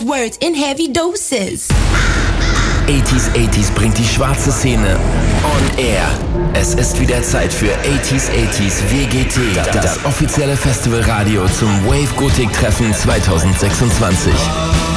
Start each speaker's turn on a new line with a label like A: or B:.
A: words in heavy doses.
B: 80s bringt die schwarze Szene on air. Es ist wieder Zeit für 80s WGT, das offizielle Festivalradio zum Wave Gothic Treffen 2026.